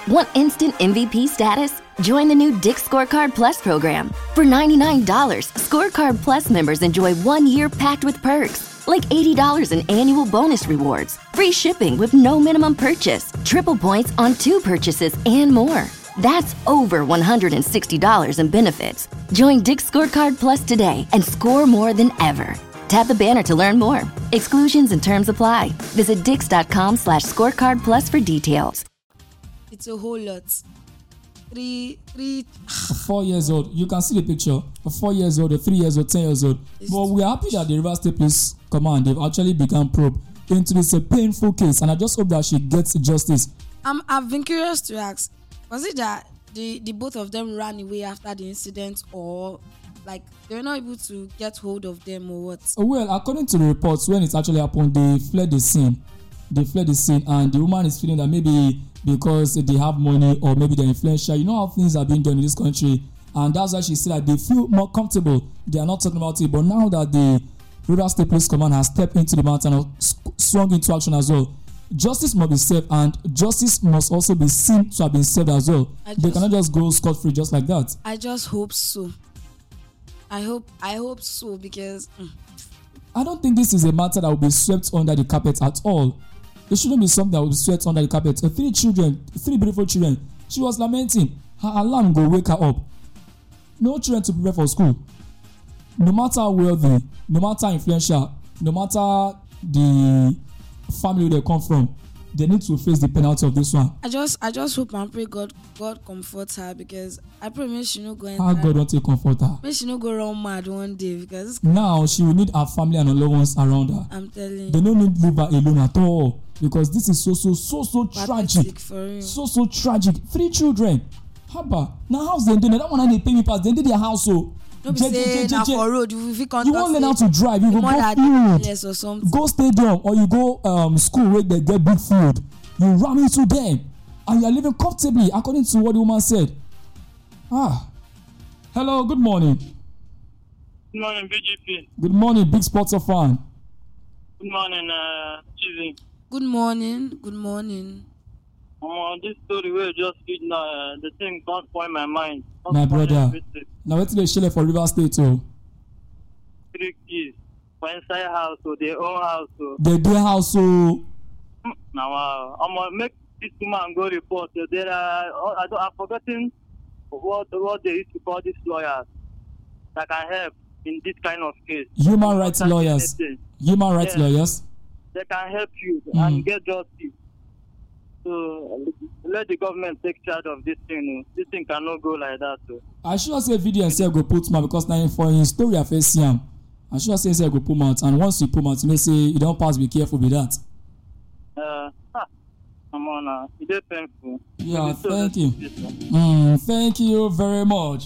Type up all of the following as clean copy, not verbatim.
Want instant MVP status? Join the new Dick's Scorecard Plus program. For $99, Scorecard Plus members enjoy 1 year packed with perks, like $80 in annual bonus rewards, free shipping with no minimum purchase, triple points on 2 purchases, and more. That's over $160 in benefits. Join Dick's Scorecard Plus today and score more than ever. Tap the banner to learn more. Exclusions and terms apply. Visit dix.com/scorecard plus for details. It's a whole lot. 4 years old. You can see the picture. A 4 years old, a 3 years old, 10 years old. But we are happy that the Rivers State Police Command, they've actually begun probe into this painful case, and I just hope that she gets justice. I've been curious to ask, was it that the both of them ran away after the incident, or like they were not able to get hold of them, or what? Well, according to the reports, when it actually happened, they fled the scene, and the woman is feeling that maybe because they have money or maybe they're influential, you know how things are being done in this country, and that's why she said that they feel more comfortable. They are not talking about it, but now that the Rivers State Police Command has stepped into the matter and swung into action as well, justice must be served, and justice must also be seen to have been served as well. They cannot just go scot-free just like that. I just hope so. I hope so, because I don't think this is a matter that will be swept under the carpet at all. It shouldn't be something that will be swept under the carpet. 3 beautiful children. She was lamenting. Her alarm go wake her up. No children to prepare for school. No matter how wealthy, no matter how influential, no matter the family they come from, they need to face the penalty of this one. I just hope and pray God comforts her, because I pray may she no go enter. How God don't take comfort her? May she no go run mad one day, because now she will need her family and her loved ones around her. I'm telling you. They don't need to leave her alone at all, because this is so tragic. So tragic. 3 children. Haba. Now how's they doing? That one they pay me pass. They did their house so. No be say na for road. You won't learn how to drive. You go field. Or something. Go stadium or you go school where they get big field. You ram into them and you are living comfortably according to what the woman said. Hello, good morning. Good morning, BGP. Good morning, Big Sports fan. Good morning, Chizzy. Good morning. This story will just feed now. The thing can't spoil my mind. My brother. Now wait till they share for River State too. 3 kids for inside house, so their own house, so. Their house, so. Now I'm gonna make this woman go report. There are I've forgotten what they used to call these lawyers that can help in this kind of case. Human rights lawyers. Human rights lawyers. They can help you and get justice. So let the government take charge of this thing. This thing cannot go like that. So. I should say video and say go put mouth, because now for his story I face him. I should say go put mouth, and once you put mouth, you may say you don't pass. Be careful with that. Come on, it's painful. Yeah, thank you. Thank you very much.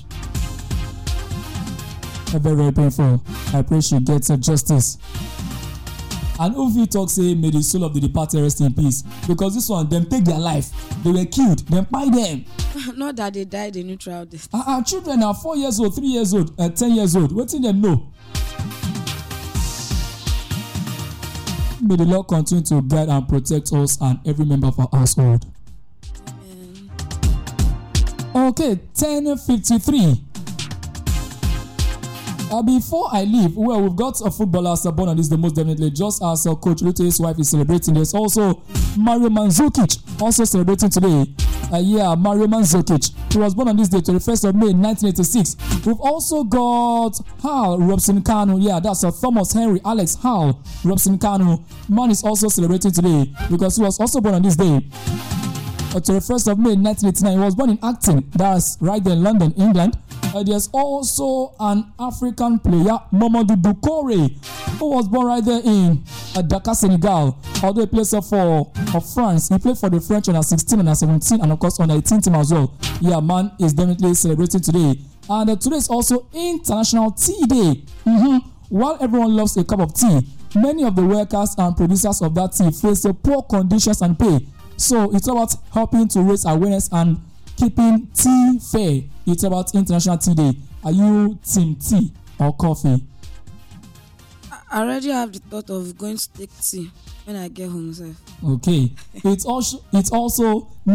Very painful. I pray she gets justice. And if you talk, say, may the soul of the departed rest in peace. Because this one, them take their life. They were killed. Them buy them. Not that they died in neutral death. Our children are 4 years old, 3 years old, 10 years old. What do them know? May the Lord continue to guide and protect us and every member of our household. Amen. Okay, 10:53. Before I leave, well, we've got a footballer born on this day, most definitely, just as Coach Lute's wife is celebrating. There's also Mario Mandzukic also celebrating today. Mario Mandzukic. He was born on this day, 21st of May, 1986. We've also got Hal Robson Kanu. Yeah, that's Thomas Henry Alex Hal Robson Kanu. Man is also celebrating today because he was also born on this day. 21st of May 1989. He was born in Acton, that's right there in London, England. There's also an African player, Mamadou Doucouré, who was born right there in Dakar, Senegal. Although he plays for France, he played for the French under 16, under 17, and of course under 18 team as well. Yeah, man is definitely celebrating today. And today is also International Tea Day. While everyone loves a cup of tea, many of the workers and producers of that tea face poor conditions and pay. So it's about helping to raise awareness and keeping tea fair. It's about International Tea Day. Are you team tea or coffee? I already have the thought of going to take tea when I get home, sir. Okay. It's also